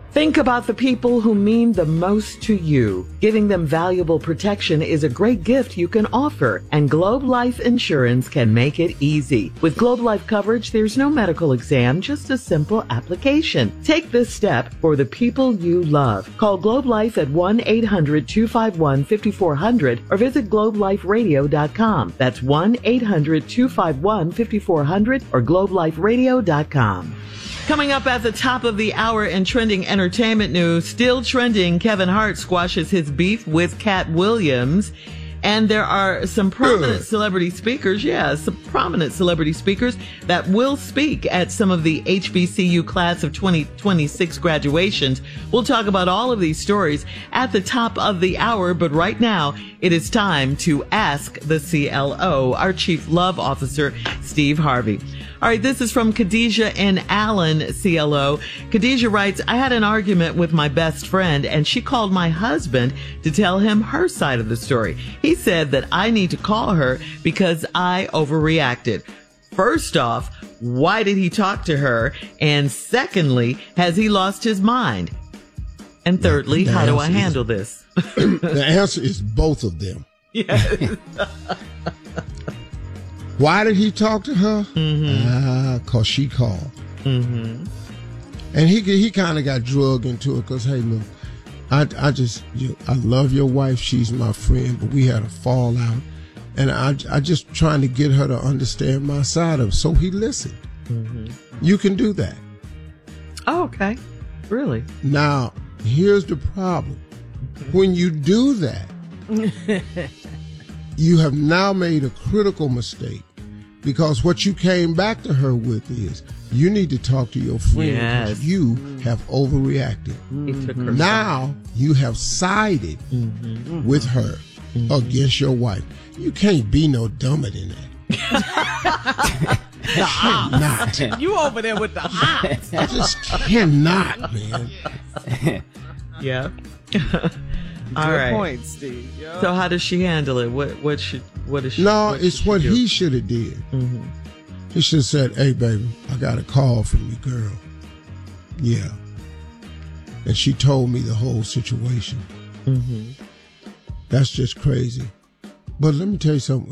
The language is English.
Think about the people who mean the most to you. Giving them valuable protection is a great gift you can offer, and Globe Life Insurance can make it easy. With Globe Life coverage, there's no medical exam, just a simple application. Take this step for the people you love. Call Globe Life at 1-800-251-5400 or visit globeliferadio.com. That's 1-800-251-5400 or globeliferadio.com. Coming up at the top of the hour in trending entertainment news, still trending, Kevin Hart squashes his beef with Cat Williams. And there are some prominent celebrity speakers, some prominent celebrity speakers that will speak at some of the HBCU class of 2026 graduations. We'll talk about all of these stories at the top of the hour, but right now it is time to ask the CLO, our Chief Love Officer, Steve Harvey. All right, this is from Khadijah and Allen, CLO. Khadijah writes, I had an argument with my best friend, and she called my husband to tell him her side of the story. He said that I need to call her because I overreacted. First off, why did he talk to her? And secondly, has he lost his mind? And thirdly, how do I handle this? The answer is both of them. Yes. Why did he talk to her? Because she called. And he kind of got drugged into it because, hey, look, I love your wife. She's my friend, but we had a fallout. And I just trying to get her to understand my side of it. So he listened. You can do that. Oh, okay. Really? Now, here's the problem. When you do that, you have now made a critical mistake. Because what you came back to her with is, you need to talk to your friend because you have overreacted. He took her now you have sided with her against your wife. You can't be no dumber than that. Not. You over there with the odds. I just cannot, man. Yeah. Good point, Steve. Yo. So how does she handle it? What is she? No, it's what he should have did. He should have said, hey, baby, I got a call from your girl. Yeah. And she told me the whole situation. That's just crazy. But let me tell you something.